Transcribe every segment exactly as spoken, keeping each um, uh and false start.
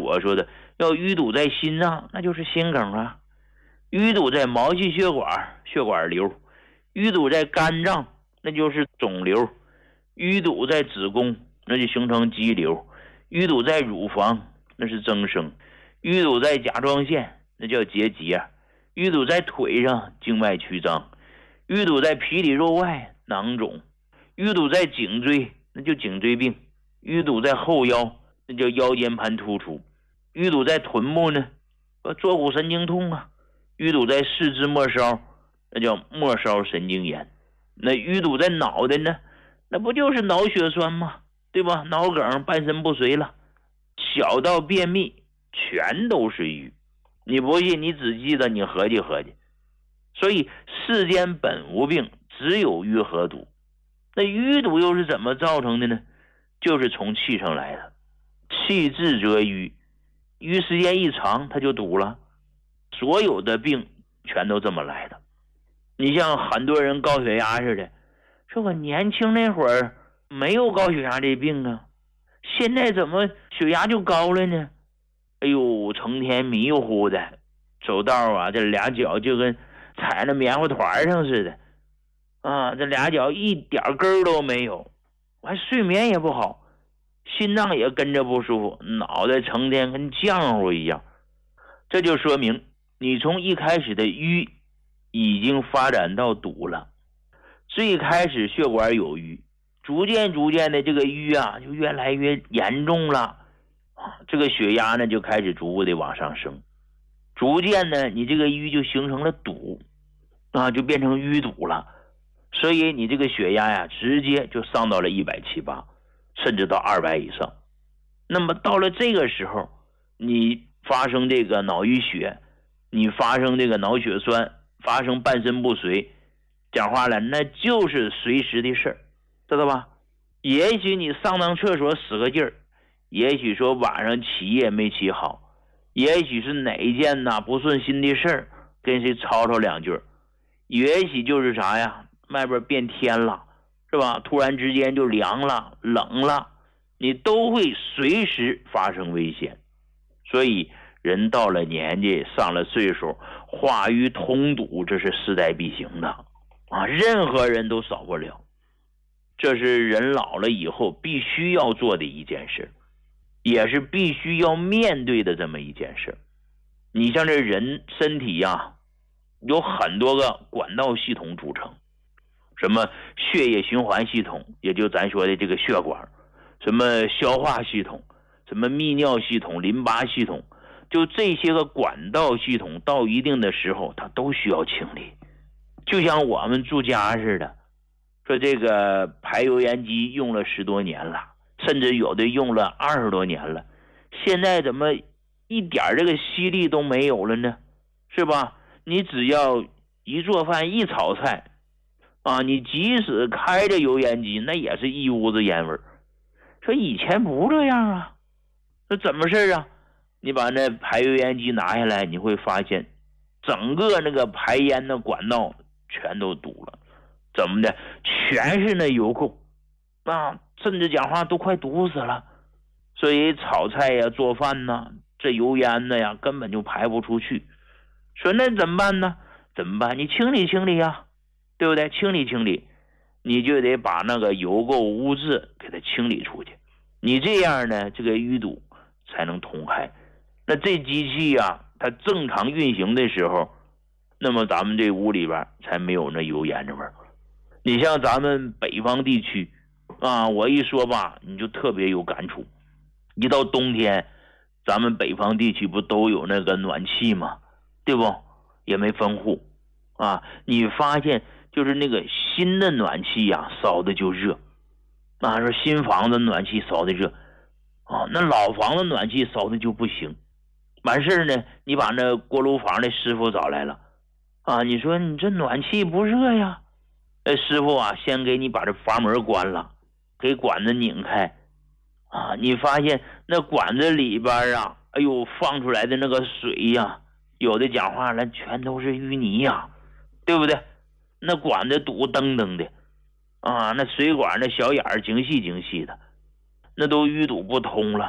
我说的，要淤堵在心脏，那就是心梗啊；淤堵在毛细血管，血管瘤；淤堵在肝脏，那就是肿瘤；淤堵在子宫，那就形成肌瘤；淤堵在乳房，那是增生；淤堵在甲状腺，那叫结节；淤堵在腿上，静脉曲张；淤堵在皮里肉外，囊肿；淤堵在颈椎，那就颈椎病；淤堵在后腰，那叫腰间盘突出；淤堵在臀部呢，坐骨神经痛啊；淤堵在四肢末梢，那叫末梢神经炎；那淤堵在脑袋呢，那不就是脑血栓吗？对吧？脑梗、半身不遂了，小到便秘，全都是瘀。你不信，你只记得你合计合计。所以世间本无病，只有瘀和堵。那淤堵又是怎么造成的呢？就是从气上来的，气滞则瘀，瘀时间一长它就堵了。所有的病全都这么来的。你像很多人高血压似的，说我年轻那会儿没有高血压这病啊，现在怎么血压就高了呢？哎呦，成天迷糊的，走道啊，这俩脚就跟踩在棉花团上似的啊，这俩脚一点根都没有，还睡眠也不好，心脏也跟着不舒服，脑袋成天跟浆糊一样。这就说明你从一开始的瘀已经发展到堵了。最开始血管有瘀，逐渐逐渐的这个瘀啊就越来越严重了啊，这个血压呢就开始逐步的往上升，逐渐呢你这个瘀就形成了堵啊，就变成淤堵了。所以你这个血压呀直接就上到了一百七十八，甚至到二百以上。那么到了这个时候，你发生这个脑淤血，你发生这个脑血栓，发生半身不遂，讲话了那就是随时的事儿，知道吧？也许你上趟厕所使个劲儿，也许说晚上起夜没起好，也许是哪一件呐不顺心的事儿跟谁吵吵两句，也许就是啥呀，外边变天了，是吧？突然之间就凉了冷了，你都会随时发生危险。所以人到了年纪上了岁数，化瘀通堵这是势在必行的啊，任何人都少不了。这是人老了以后必须要做的一件事，也是必须要面对的这么一件事。你像这人身体呀，有很多个管道系统组成，什么血液循环系统，也就咱说的这个血管，什么消化系统，什么泌尿系统、淋巴系统，就这些个管道系统到一定的时候它都需要清理。就像我们住家似的，说这个排油烟机用了十多年了，甚至有的用了二十多年了，现在怎么一点这个吸力都没有了呢？是吧？你只要一做饭一炒菜啊，你即使开着油烟机，那也是一屋子烟味儿。说以前不这样啊，这怎么事啊？你把那排油烟机拿下来，你会发现整个那个排烟的管道全都堵了。怎么的？全是那油垢啊，甚至讲话都快堵死了。所以炒菜呀、做饭呐，这油烟呢呀，根本就排不出去。说那怎么办呢？怎么办？你清理清理呀，对不对？清理清理，你就得把那个油垢污渍给它清理出去。你这样呢，这个淤堵才能通开。那这机器呀，它正常运行的时候，那么咱们这屋里边才没有那油烟的味儿。你像咱们北方地区啊，我一说吧，你就特别有感触。一到冬天，咱们北方地区不都有那个暖气吗？对不？也没分户啊。你发现就是那个新的暖气呀，烧的就热啊，说新房子暖气烧的热啊，那老房子暖气烧的就不行。完事呢，你把那锅炉房的师傅找来了啊，你说你这暖气不热呀？那师傅啊，先给你把这阀门关了，给管子拧开啊，你发现那管子里边啊，哎呦，放出来的那个水呀，有的讲话了，全都是淤泥呀，对不对？那管子堵噔噔的啊，那水管那小眼儿精细精细的，那都淤堵不通了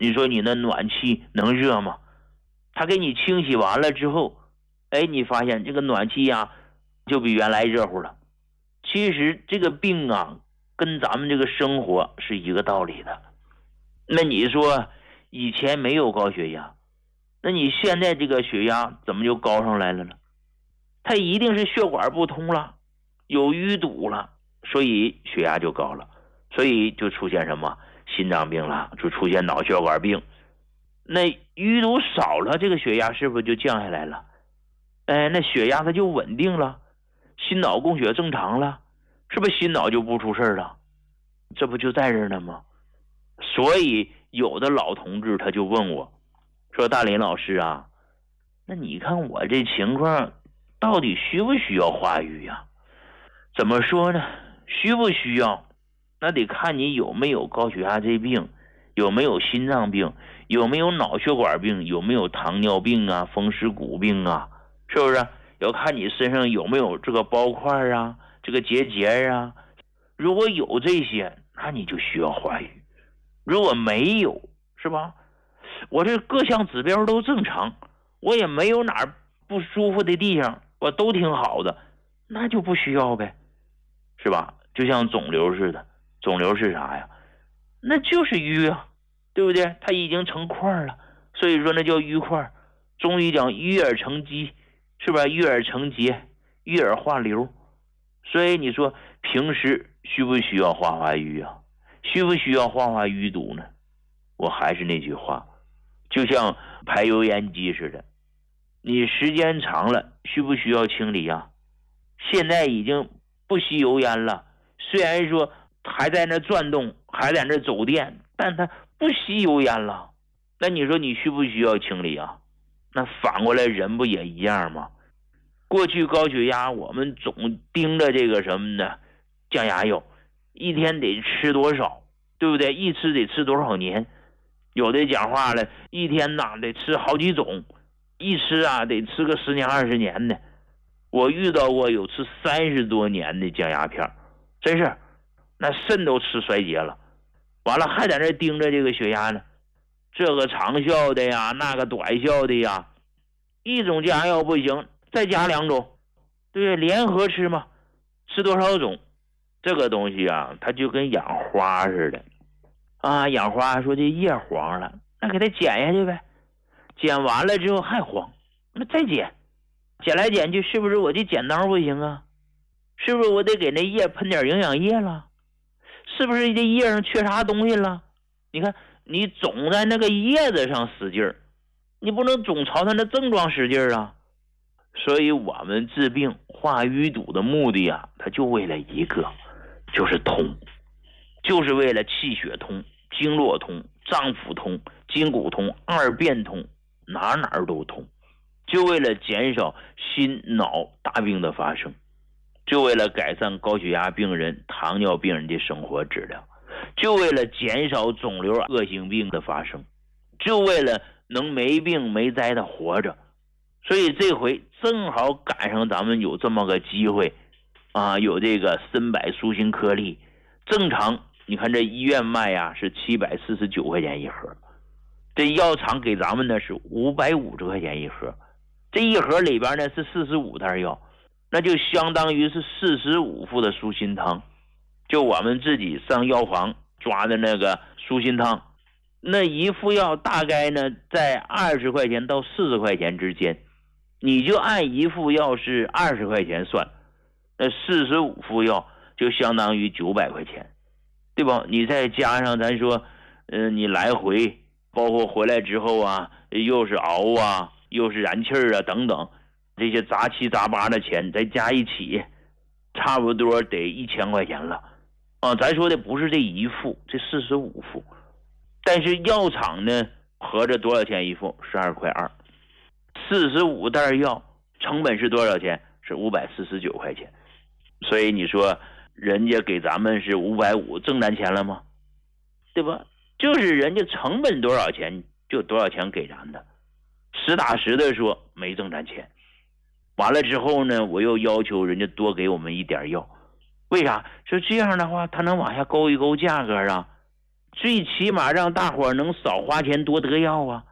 你说你那暖气能热吗？他给你清洗完了之后，哎，你发现这个暖气呀就比原来热乎了。其实这个病啊跟咱们这个生活是一个道理的。那你说以前没有高血压，那你现在这个血压怎么就高上来了呢？它一定是血管不通了，有淤堵了，所以血压就高了，所以就出现什么心脏病了，就出现脑血管病。那淤堵少了，这个血压是不是就降下来了？哎，那血压它就稳定了，心脑供血正常了，是不是心脑就不出事了？这不就在这儿呢吗？所以有的老同志他就问我说，大林老师啊，那你看我这情况到底需不需要化瘀呀？怎么说呢？需不需要那得看你有没有高血压这病，有没有心脏病，有没有脑血管病，有没有糖尿病啊，风湿骨病啊，是不是？要看你身上有没有这个包块啊，这个结节啊。如果有这些，那你就需要化瘀。如果没有，是吧？我这各项指标都正常，我也没有哪儿不舒服的地方，我都挺好的，那就不需要呗，是吧？就像肿瘤似的，肿瘤是啥呀？那就是瘀啊，对不对？它已经成块了，所以说那叫瘀块。中医讲瘀而成积，是吧？瘀而成结，瘀而化瘤。所以你说平时需不需要化化瘀啊？需不需要化化淤堵呢？我还是那句话，就像排油烟机似的，你时间长了需不需要清理啊？现在已经不吸油烟了，虽然说还在那转动，还在那走电，但它不吸油烟了，那你说你需不需要清理啊？那反过来人不也一样吗？过去高血压我们总盯着这个什么呢？降压药一天得吃多少，对不对？一吃得吃多少年？有的讲话了，一天呐得吃好几种，一吃啊得吃个十年二十年的。我遇到过有吃三十多年的降压片，真是那肾都吃衰竭了，完了还在那盯着这个血压呢，这个长效的呀，那个短效的呀，一种降压药不行，再加两种，对，联合吃嘛，吃多少种？这个东西啊，它就跟养花似的啊，养花说这叶黄了，那给它剪下去呗，剪完了之后还黄，那再剪，剪来剪去，是不是我这剪刀不行啊？是不是我得给那叶喷点营养液了？是不是这叶上缺啥东西了？你看你总在那个叶子上使劲儿，你不能总朝它那症状使劲儿啊。所以我们治病化淤堵的目的啊，它就为了一个，就是通，就是为了气血通、经络通、脏腑通、筋骨通、二便通，哪哪都通，就为了减少心脑大病的发生，就为了改善高血压病人、糖尿病人的生活质量，就为了减少肿瘤恶性病的发生，就为了能没病没灾的活着。所以这回正好赶上咱们有这么个机会啊，有这个参柏舒心颗粒，正常你看这医院卖呀、啊、是七百四十九块钱一盒，这药厂给咱们呢是五百五十块钱一盒，这一盒里边呢是四十五袋药，那就相当于是四十五副的舒心汤，就我们自己上药房抓的那个舒心汤，那一副药大概呢在二十块钱到四十块钱之间，你就按一副药是二十块钱算，那四十五副药就相当于九百块钱，对吧？你再加上咱说，嗯、呃，你来回包括回来之后啊，又是熬啊，又是燃气儿啊等等，这些杂七杂八的钱再加一起，差不多得一千块钱了啊。咱说的不是这一副，这四十五副，但是药厂呢合着多少钱一副？十二块二。四十五袋药成本是多少钱？是五百四十九块钱。所以你说人家给咱们是五百五，挣咱钱了吗？对吧？就是人家成本多少钱就多少钱给咱的，实打实的说没挣咱钱。完了之后呢，我又要求人家多给我们一点药，为啥？说这样的话他能往下勾一勾价格啊， 最起码让大伙儿能少花钱多得药啊。